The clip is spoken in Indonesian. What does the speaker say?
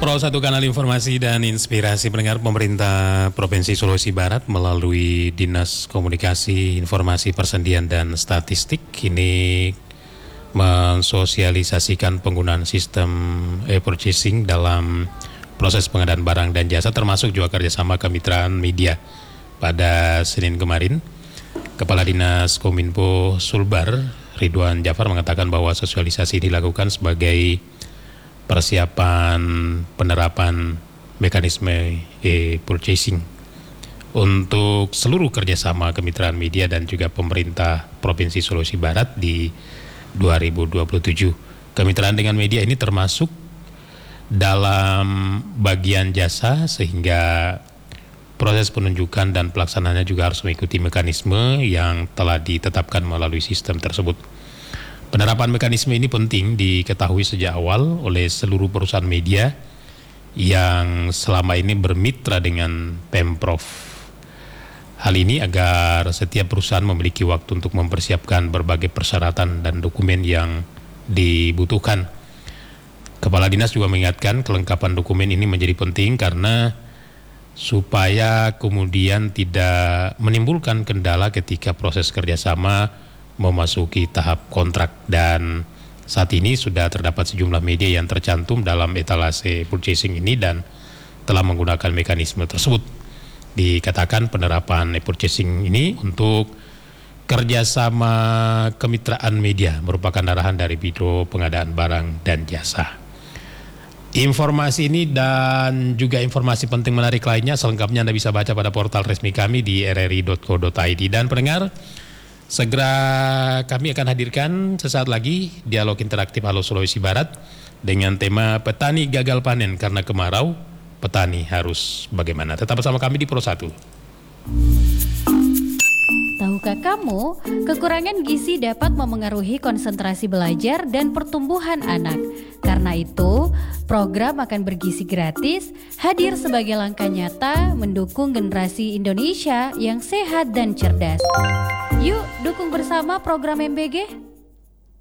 Pro satu kanal informasi dan inspirasi pendengar. Pemerintah Provinsi Sulawesi Barat melalui Dinas Komunikasi, Informasi Persendian dan Statistik ini mensosialisasikan penggunaan sistem e-purchasing dalam proses pengadaan barang dan jasa, termasuk juga kerjasama kemitraan media. Pada Senin kemarin, Kepala Dinas Kominfo Sulbar Ridwan Jafar mengatakan bahwa sosialisasi dilakukan sebagai persiapan penerapan mekanisme e-purchasing untuk seluruh kerjasama kemitraan media dan juga pemerintah Provinsi Sulawesi Barat di 2027. Kemitraan dengan media ini termasuk dalam bagian jasa, sehingga proses penunjukan dan pelaksanaannya juga harus mengikuti mekanisme yang telah ditetapkan melalui sistem tersebut. Penerapan mekanisme ini penting diketahui sejak awal oleh seluruh perusahaan media yang selama ini bermitra dengan Pemprov. Hal ini agar setiap perusahaan memiliki waktu untuk mempersiapkan berbagai persyaratan dan dokumen yang dibutuhkan. Kepala Dinas juga mengingatkan kelengkapan dokumen ini menjadi penting karena supaya kemudian tidak menimbulkan kendala ketika proses kerjasama memasuki tahap kontrak. Dan saat ini sudah terdapat sejumlah media yang tercantum dalam etalase purchasing ini dan telah menggunakan mekanisme tersebut. Dikatakan penerapan e-purchasing ini untuk kerjasama kemitraan media merupakan arahan dari Biro Pengadaan Barang dan Jasa. Informasi ini dan juga informasi penting menarik lainnya selengkapnya Anda bisa baca pada portal resmi kami di rri.co.id. Dan pendengar, segera kami akan hadirkan sesaat lagi dialog interaktif Halo Sulawesi Barat dengan tema petani gagal panen karena kemarau, petani harus bagaimana. Tetap bersama kami di Pro 1. Tahukah kamu, kekurangan gizi dapat memengaruhi konsentrasi belajar dan pertumbuhan anak. Karena itu, program Makan Bergizi Gratis hadir sebagai langkah nyata mendukung generasi Indonesia yang sehat dan cerdas. Yuk, dukung bersama program MBG.